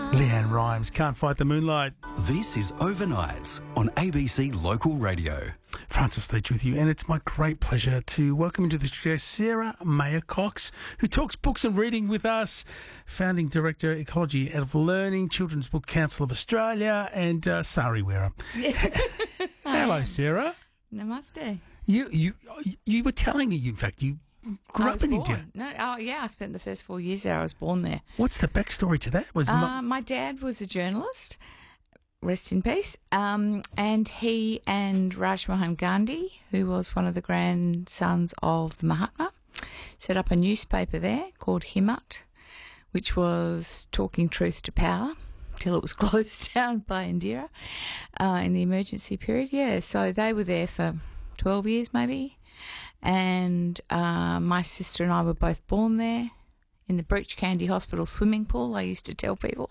Leanne Rimes, Can't Fight the Moonlight. This is Overnights on ABC Local Radio. Francis Leach with you, and it's my great pleasure to welcome into the studio Sarah Mayer-Cox, who talks books and reading with us, founding director, Ecology of Learning, Children's Book Council of Australia, and sari wearer. Hello, Sarah. Namaste. You were telling me, in fact, you grew up in India. I spent the first 4 years there. I was born there. What's the backstory to that? My dad was a journalist, rest in peace, and he and Raj Mohan Gandhi, who was one of the grandsons of the Mahatma, set up a newspaper there called Himmat, which was talking truth to power till it was closed down by Indira in the emergency period. Yeah, so they were there for 12 years maybe. And my sister and I were both born there in the Breach Candy Hospital swimming pool, I used to tell people.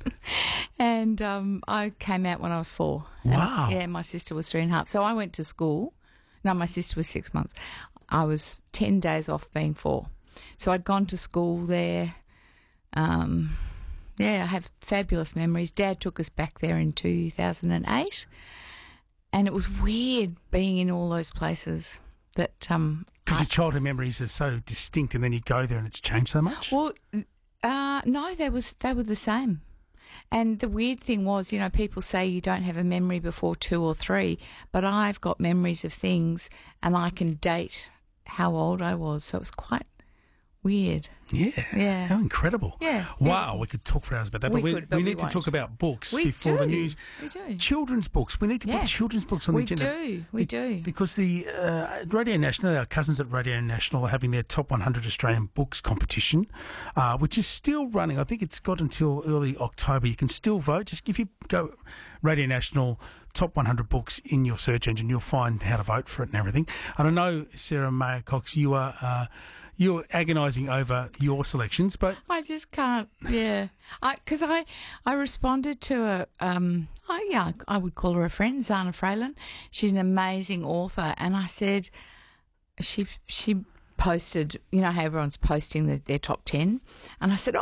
And I came out when I was 4. Wow. And, my sister was 3.5. So I went to school. No, my sister was 6 months. I was 10 days off being 4. So I'd gone to school there. I have fabulous memories. Dad took us back there in 2008. And it was weird being in all those places. But because your childhood memories are so distinct, and then you go there and it's changed so much. Well, no, they were the same. And the weird thing was, people say you don't have a memory before 2 or 3, but I've got memories of things, and I can date how old I was. So it was quite weird. Yeah. How incredible. Yeah. Wow, we could talk for hours about that, but we need to talk about books before the news. We do. Children's books. We need to put children's books on the agenda. We do. Because the Radio National, our cousins at Radio National, are having their Top 100 Australian Books competition, which is still running. I think it's got until early October. You can still vote. Just if you go Radio National Top 100 Books in your search engine, you'll find how to vote for it and everything. And I know, Sarah Mayer-Cox, you're agonising over your selections, but I just can't. Yeah, because I responded to I would call her a friend, Zana Fralin. She's an amazing author, and I said she posted, how everyone's posting their top 10, and I said,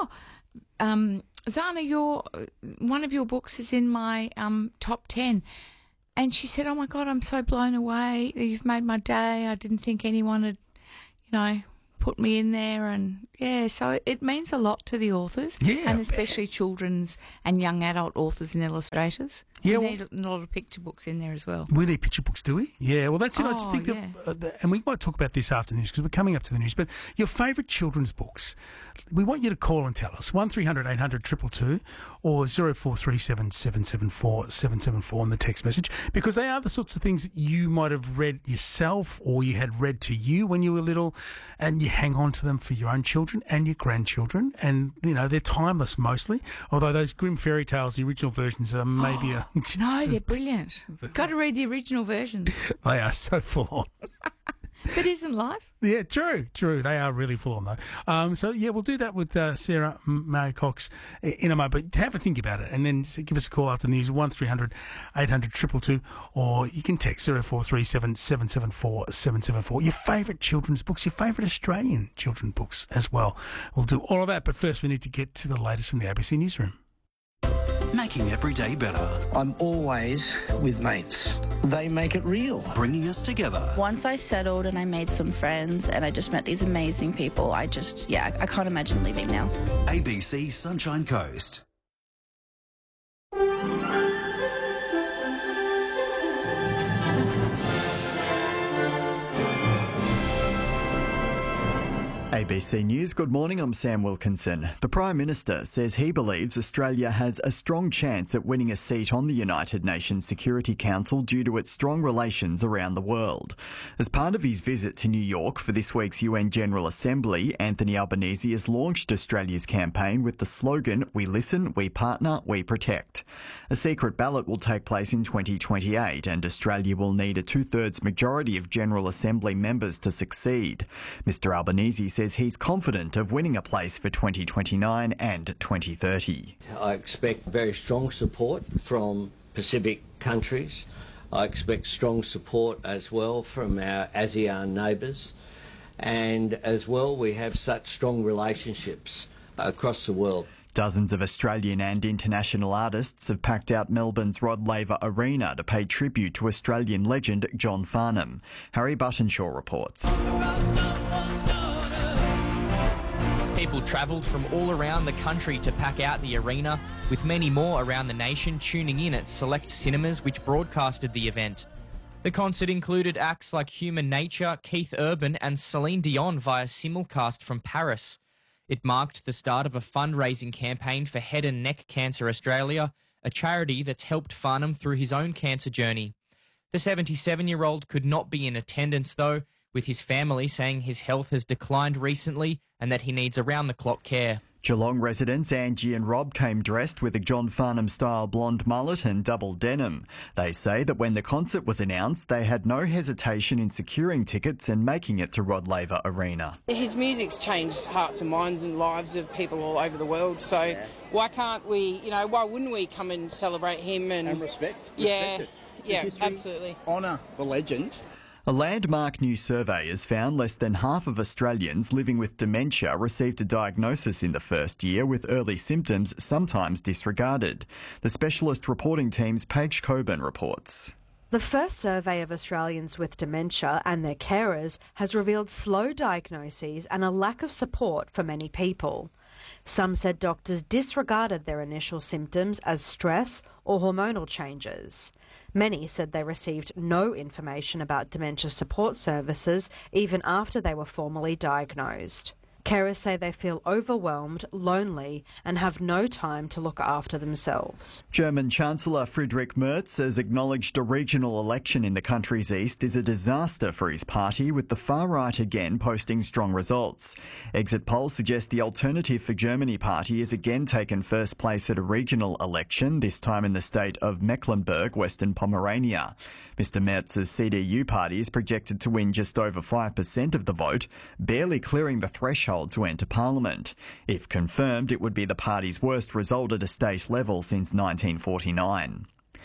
Zana, one of your books is in my top 10. And she said, oh my God, I'm so blown away. You've made my day. I didn't think anyone had put me in there, and so it means a lot to the authors, and especially children's and young adult authors and illustrators. We need a lot of picture books in there as well. We need picture books, do we? Yeah, well, that's it. I just think and we might talk about this after the news because we're coming up to the news, but your favourite children's books, we want you to call and tell us, 1300 800 222 or 0437 774 774 on the text message, because they are the sorts of things you might have read yourself or you had read to you when you were little, and you hang on to them for your own children and your grandchildren, and, they're timeless mostly, although those Grimm fairy tales, the original versions, are maybe no, they're brilliant. Got to read the original versions. They are so full on. But isn't life? Yeah, true. They are really full on, though. We'll do that with Sarah Mayer-Cox in a moment. But have a think about it, and then give us a call after the news, 1300 800 222, or you can text 0437 774 774. Your favourite children's books, your favourite Australian children's books as well. We'll do all of that, but first we need to get to the latest from the ABC Newsroom. Making every day better. I'm always with mates. They make it real. Bringing us together. Once I settled and I made some friends and I just met these amazing people, I can't imagine leaving now. ABC Sunshine Coast. ABC News, good morning, I'm Sam Wilkinson. The Prime Minister says he believes Australia has a strong chance at winning a seat on the United Nations Security Council due to its strong relations around the world. As part of his visit to New York for this week's UN General Assembly, Anthony Albanese has launched Australia's campaign with the slogan, "We listen, we partner, we protect." A secret ballot will take place in 2028 and Australia will need a 2/3 majority of General Assembly members to succeed. Mr Albanese says he's confident of winning a place for 2029 and 2030. I expect very strong support from Pacific countries. I expect strong support as well from our ASEAN neighbours. And as well, we have such strong relationships across the world. Dozens of Australian and international artists have packed out Melbourne's Rod Laver Arena to pay tribute to Australian legend John Farnham. Harry Buttonshaw reports. People travelled from all around the country to pack out the arena, with many more around the nation tuning in at select cinemas which broadcasted the event. The concert included acts like Human Nature, Keith Urban and Celine Dion via simulcast from Paris. It marked the start of a fundraising campaign for Head and Neck Cancer Australia, a charity that's helped Farnham through his own cancer journey. The 77-year-old could not be in attendance though, with his family saying his health has declined recently and that he needs around-the-clock care. Geelong residents Angie and Rob came dressed with a John Farnham-style blonde mullet and double denim. They say that when the concert was announced, they had no hesitation in securing tickets and making it to Rod Laver Arena. His music's changed hearts and minds and lives of people all over the world, so why can't we, why wouldn't we come and celebrate him and respect? Yeah, absolutely. Honour the legend. A landmark new survey has found less than half of Australians living with dementia received a diagnosis in the first year, with early symptoms sometimes disregarded. The specialist reporting team's Paige Coburn reports. The first survey of Australians with dementia and their carers has revealed slow diagnoses and a lack of support for many people. Some said doctors disregarded their initial symptoms as stress or hormonal changes. Many said they received no information about dementia support services even after they were formally diagnosed. Carers say they feel overwhelmed, lonely and have no time to look after themselves. German Chancellor Friedrich Merz has acknowledged a regional election in the country's east is a disaster for his party, with the far right again posting strong results. Exit polls suggest the Alternative for Germany party has again taken first place at a regional election, this time in the state of Mecklenburg, Western Pomerania. Mr Merz's CDU party is projected to win just over 5% of the vote, barely clearing the threshold to enter Parliament. If confirmed, it would be the party's worst result at a state level since 1949.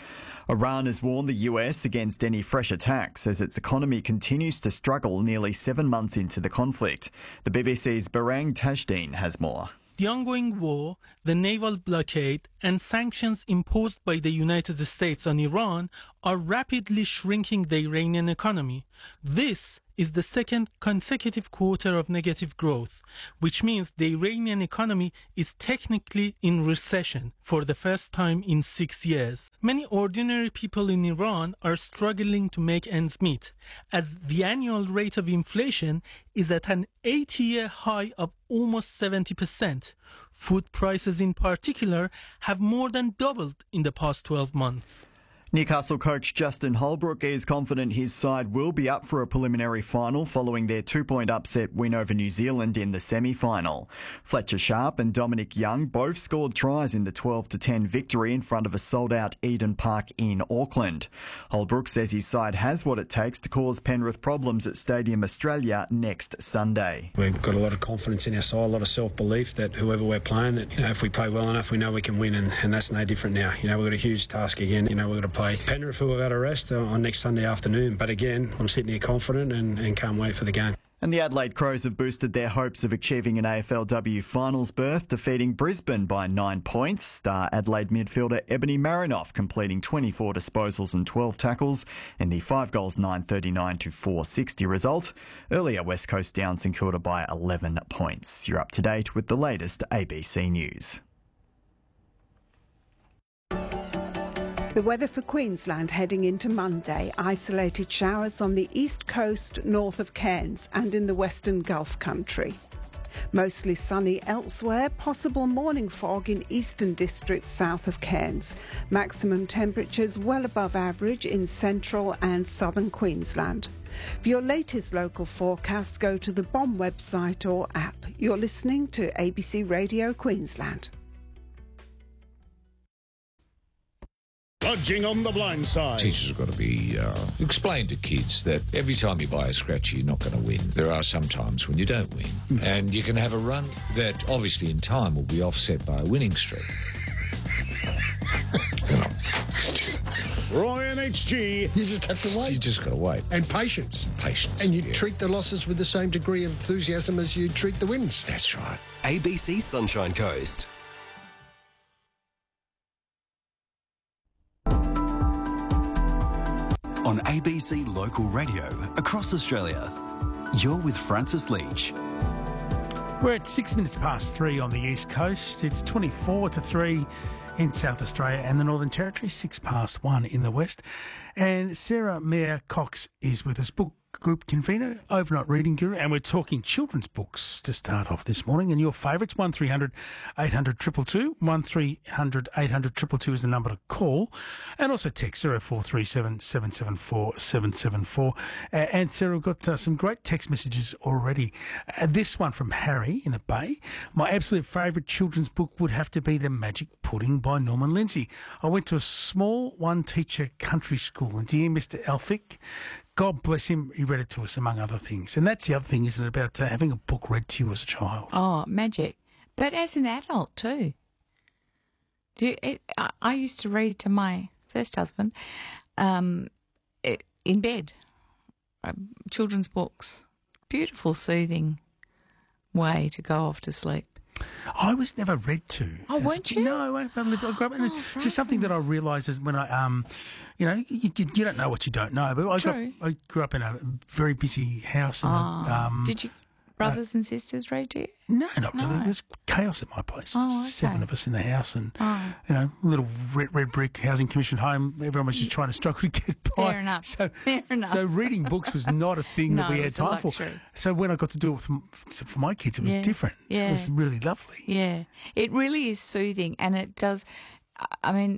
Iran has warned the US against any fresh attacks as its economy continues to struggle nearly 7 months into the conflict. The BBC's Barang Tajdeen has more. The ongoing war, the naval blockade, and sanctions imposed by the United States on Iran are rapidly shrinking the Iranian economy. This is the second consecutive quarter of negative growth, which means the Iranian economy is technically in recession for the first time in 6 years. Many ordinary people in Iran are struggling to make ends meet, as the annual rate of inflation is at an 80-year high of almost 70%. Food prices in particular have more than doubled in the past 12 months. Newcastle coach Justin Holbrook is confident his side will be up for a preliminary final following their 2-point upset win over New Zealand in the semi-final. Fletcher Sharp and Dominic Young both scored tries in the 12-10 victory in front of a sold-out Eden Park in Auckland. Holbrook says his side has what it takes to cause Penrith problems at Stadium Australia next Sunday. We've got a lot of confidence in our side, a lot of self-belief that whoever we're playing, that if we play well enough, we know we can win, and that's no different now. We've got a huge task again. We've got to play Penrith, who have had a rest on next Sunday afternoon. But again, I'm sitting here confident and can't wait for the game. And the Adelaide Crows have boosted their hopes of achieving an AFLW finals berth, defeating Brisbane by 9 points. Star Adelaide midfielder Ebony Marinoff completing 24 disposals and 12 tackles in the 5 goals 939 to 460 result. Earlier, West Coast down St Kilda by 11 points. You're up to date with the latest ABC News. The weather for Queensland heading into Monday. Isolated showers on the east coast north of Cairns and in the western Gulf country. Mostly sunny elsewhere, possible morning fog in eastern districts south of Cairns. Maximum temperatures well above average in central and southern Queensland. For your latest local forecast, go to the BOM website or app. You're listening to ABC Radio Queensland. Budging on the blind side. Teachers have got to be explain to kids that every time you buy a scratchy, you're not going to win. There are some times when you don't win, and you can have a run that obviously in time will be offset by a winning streak. Roy and HG. You just have to wait. You just got to wait. And patience. Patience. And you treat the losses with the same degree of enthusiasm as you treat the wins. That's right. ABC Sunshine Coast. on ABC Local Radio across Australia. You're with Francis Leach. We're at 6 minutes past 3 on the East Coast. It's 24 to 3 in South Australia and the Northern Territory, 6 past 1 in the West. And Sarah Mayer Cox is with us, book group convener, overnight reading guru, and we're talking children's books to start off this morning. And your favourites, 1300 800 222, 1300 800 222 is the number to call, and also text 0437 774 774. And Sarah, we've got some great text messages already. This one from Harry in the Bay. My absolute favourite children's book would have to be The Magic Pudding by Norman Lindsay. I went to a small one-teacher country school, and dear Mr. Elphick, God bless him, he read it to us, among other things. And that's the other thing, isn't it, about having a book read to you as a child? Oh, magic. But as an adult too. I used to read to my first husband in bed, children's books. Beautiful, soothing way to go off to sleep. I was never read to. Oh, weren't you? No, I grew up. It's just something that I realised is when I, you don't know what you don't know. But I grew up in a very busy house. And did you brothers and sisters read to you? No, not really. It was chaos at my place. Oh, okay. 7 of us in the house, and little red brick housing commission home. Everyone was just trying to struggle to get by. Fair enough. Fair enough. So reading books was not a thing that we had time for. So when I got to do it for my kids, it was different. Yeah. It was really lovely. Yeah, it really is soothing, and it does. I mean,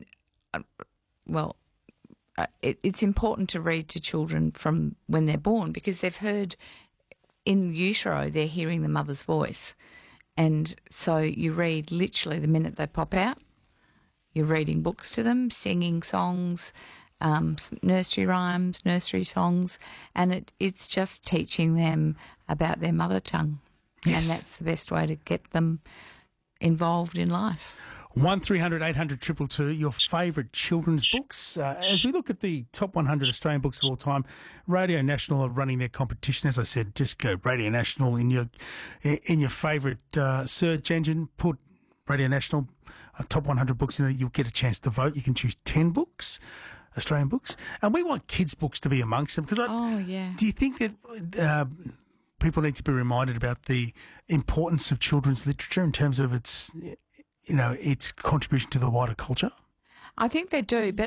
it's important to read to children from when they're born because they've heard. In utero, they're hearing the mother's voice. And so you read literally the minute they pop out. You're reading books to them, singing songs, nursery rhymes, nursery songs, and it's just teaching them about their mother tongue. Yes. And that's the best way to get them involved in life. 1300 800 222, your favourite children's books. As we look at the top 100 Australian books of all time, Radio National are running their competition. As I said, just go Radio National in your favourite search engine. Put Radio National top 100 books in there. You'll get a chance to vote. You can choose 10 books, Australian books, and we want kids' books to be amongst them. Because do you think that people need to be reminded about the importance of children's literature in terms of its contribution to the wider culture? I think they do, but